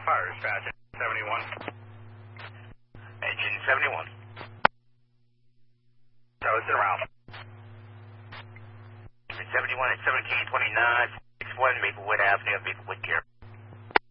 Fire dispatch, 71. Engine 71. Toasting around. Engine 71 at 1729, 61 Maplewood Avenue, Maplewood, Care.